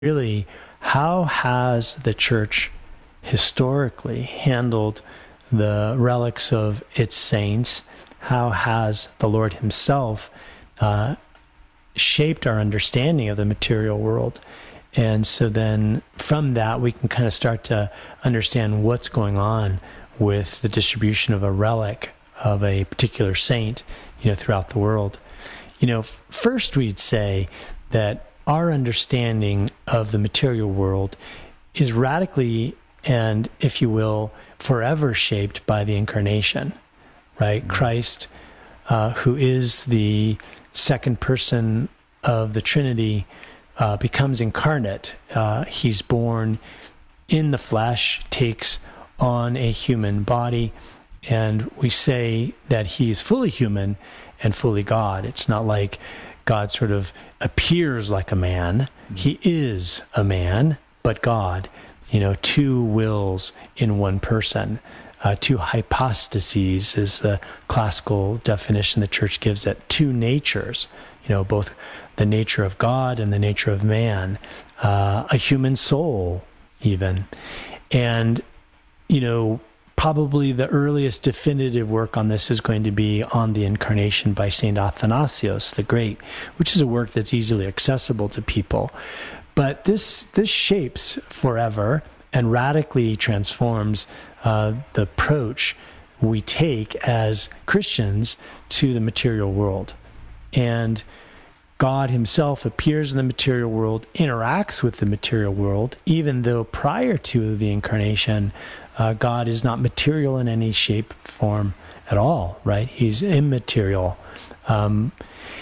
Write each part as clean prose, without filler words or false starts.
really, how has the church historically handled the relics of its saints? How has the Lord himself shaped our understanding of the material world? And so then from that, we can kind of start to understand what's going on with the distribution of a relic of a particular saint, throughout the world. First we'd say that our understanding of the material world is radically and, if you will, forever shaped by the incarnation, right? Christ, who is the second person of the Trinity, becomes incarnate. He's born in the flesh, takes on a human body, and we say that he is fully human and fully God. It's not like God sort of appears like a man. He is a man, but God, two wills in one person. Two hypostases is the classical definition the church gives it. Two natures, both the nature of God and the nature of man, a human soul even. And, probably the earliest definitive work on this is going to be on the Incarnation by St. Athanasius the Great, which is a work that's easily accessible to people. But this shapes forever and radically transforms the approach we take as Christians to the material world. And God himself appears in the material world, interacts with the material world, even though prior to the Incarnation, God is not material in any shape, form at all, right? He's immaterial. And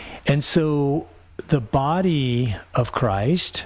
so the body of Christ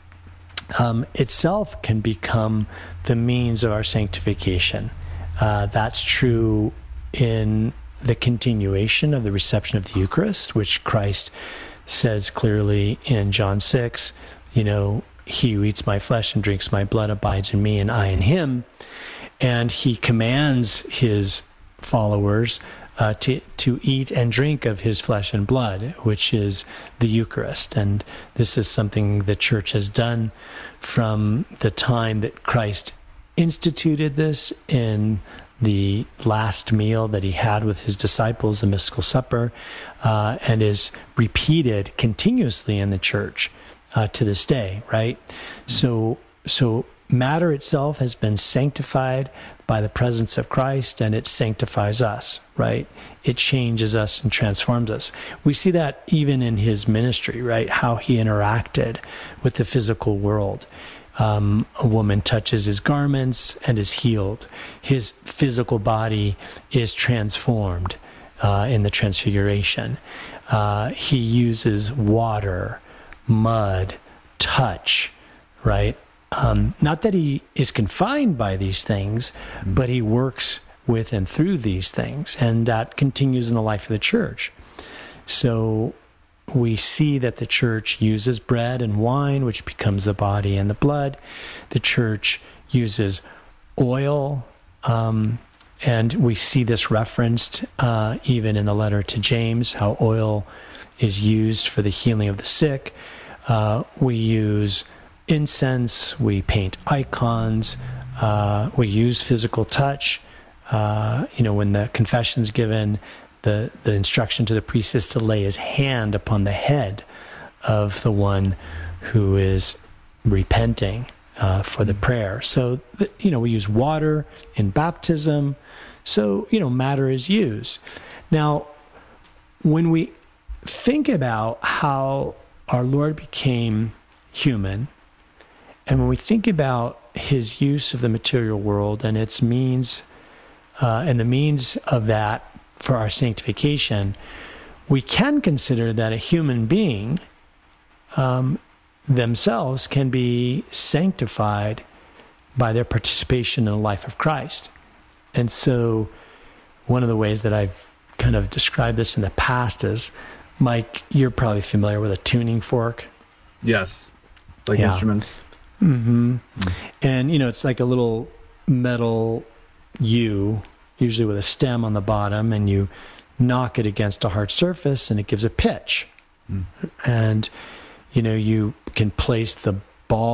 itself can become the means of our sanctification. That's true in the continuation of the reception of the Eucharist, which Christ says clearly in John 6, he who eats my flesh and drinks my blood abides in me and I in him. And he commands his followers to eat and drink of his flesh and blood, which is the Eucharist. And this is something the church has done from the time that Christ instituted this in the last meal that he had with his disciples, the mystical supper, and is repeated continuously in the church to this day, right? So matter itself has been sanctified by the presence of Christ, and it sanctifies us, right? It changes us and transforms us. We see that even in his ministry, right? How he interacted with the physical world. A woman touches his garments and is healed. His physical body is transformed in the transfiguration. He uses water, mud, touch, right? Not that he is confined by these things, but he works with and through these things, and that continues in the life of the church. So we see that the church uses bread and wine, which becomes the body and the blood. The church uses oil, and we see this referenced even in the letter to James, how oil is used for the healing of the sick. We use incense, we paint icons, we use physical touch. When the confession's given, the instruction to the priest is to lay his hand upon the head of the one who is repenting for the prayer. So, we use water in baptism. So, matter is used. Now, when we think about how our Lord became human, and when we think about his use of the material world and its means, and the means of that for our sanctification, we can consider that a human being themselves can be sanctified by their participation in the life of Christ. And so one of the ways that I've kind of described this in the past is, Mike, you're probably familiar with a tuning fork. Yes, like instruments. Mm-hmm. And, it's like a little metal U, usually with a stem on the bottom, and you knock it against a hard surface and it gives a pitch. And, you can place the ball